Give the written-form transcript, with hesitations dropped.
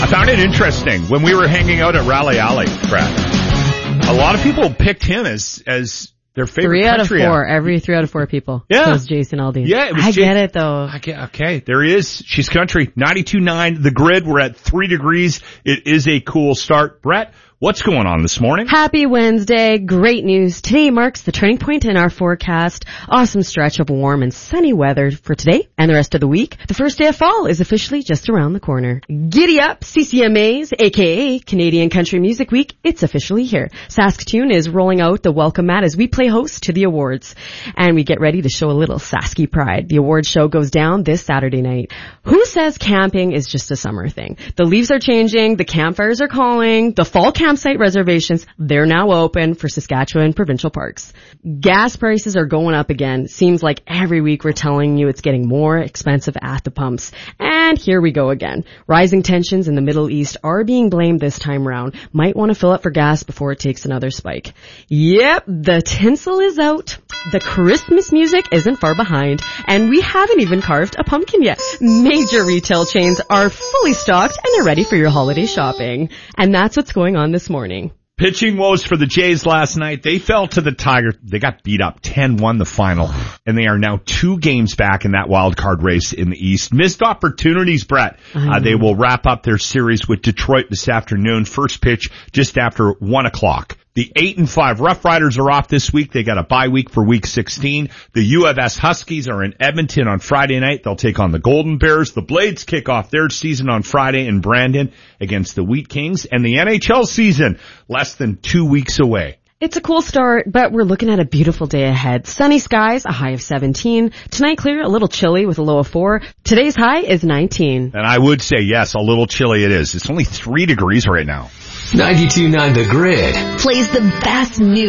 I found it interesting when we were hanging out at Raleigh Alley, Brad. A lot of people picked him as their favorite 3 out of country 4. act. Every 3 out of 4 people. Yeah. Was Jason Aldean. Yeah, it was I get it though. Okay, there he is. She's country. 92.9 The Grid. We're at 3 degrees. It is a cool start. Brett, what's going on this morning? Happy Wednesday. Great news. Today marks the turning point in our forecast. Awesome stretch of warm and sunny weather for today and the rest of the week. The first day of fall is officially just around the corner. Giddy up, CCMAs, aka Canadian Country Music Week. It's officially here. Saskatoon is rolling out the welcome mat as we play host to the awards. And we get ready to show a little Sasky pride. The awards show goes down this Saturday night. Who says camping is just a summer thing? The leaves are changing. The campfires are calling. The fall campsite reservations, they're now open for Saskatchewan provincial parks. Gas prices are going up again. Seems like every week we're telling you it's getting more expensive at the pumps. And here we go again. Rising tensions in the Middle East are being blamed this time around. Might want to fill up for gas before it takes another spike. Yep, the tinsel is out. The Christmas music isn't far behind. And we haven't even carved a pumpkin yet. Major retail chains are fully stocked and they're ready for your holiday shopping. And that's what's going on this morning. Pitching woes for the Jays last night. They fell to the Tigers. They got beat up 10-1 the final, and they are now 2 games back in that wild card race in the East. Missed opportunities, Brett. They will wrap up their series with Detroit this afternoon. First pitch just after 1 o'clock. The 8-5 Rough Riders are off this week. They got a bye week for week 16. The U of S Huskies are in Edmonton on Friday night. They'll take on the Golden Bears. The Blades kick off their season on Friday in Brandon against the Wheat Kings. And the NHL season, less than 2 weeks away. It's a cool start, but we're looking at a beautiful day ahead. Sunny skies, a high of 17. Tonight clear, a little chilly with a low of 4. Today's high is 19. And I would say, yes, a little chilly it is. It's only 3 degrees right now. 92.9 The Grid plays the best new